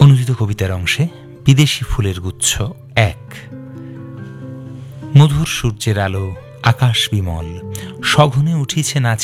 অনুদিত কবিতার অংশে বিদেশি ফুলের গুচ্ছ এক। মধুর সূর্যের আলো, আকাশ বিমল, সঘনে উঠিছে